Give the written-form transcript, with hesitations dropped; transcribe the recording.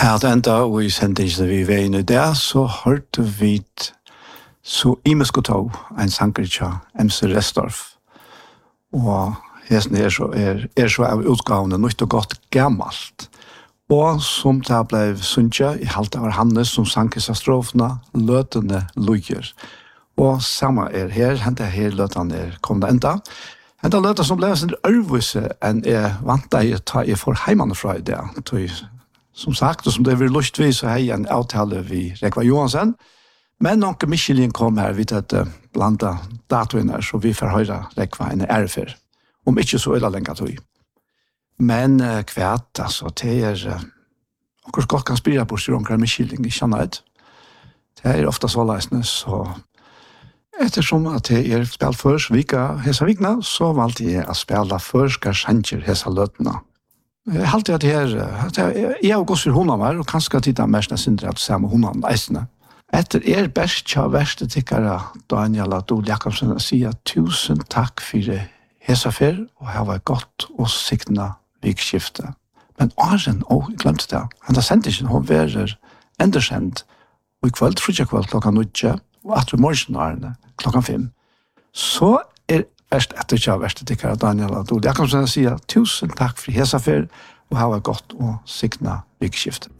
At enda og i sendingen vi var inne i det, så hørte vi så imesko tog en sanger til MC Restorff. Og hesten så av utgavene nytt og godt gammalt. Og som det ble sunnet i halte av Hannes som sang i strofene, løtende luger. Og samme her, hentet her løtene kommet enda. Hentet løtene som ble sin ørvise enn jeg vant deg ta i for heimene fra i det. Som sagt, og som det vil lustvis, så har jeg en avtale vi Rekva Johansen. Men onkel Michelin kom her vidt at blanda datoene, så vi får høre Rekva en ærefer. Om ikke så illa lenge tog. Men kvært, altså, det akkurat godt kan spire på styr onkel Michelin, ikke annet. Det ofta så leisende, så ettersom at jeg spilt først hesa vikna, så valgte jeg å spille først kanskje hesa løtene. Jeg halte at jeg har gått for hundene her, og kanskje tid er mest sindre at se med hundene eisene. Etter best kja verste tikkere, Daniel Adol Jakobsen, sier 1000 takk for hesafer, og her var godt og siktene vikskifte. Men Arjen, jeg glemte det, han har sendt ikke, hun var endersendt, og i kveld, frutjakveld klokka 9, og etter morgen klokka 5. Så best etter kja verste tikkere, Daniel Adol Jakobsen, sier 1000 takk for hesafer, og her var godt og siktene vikskifte.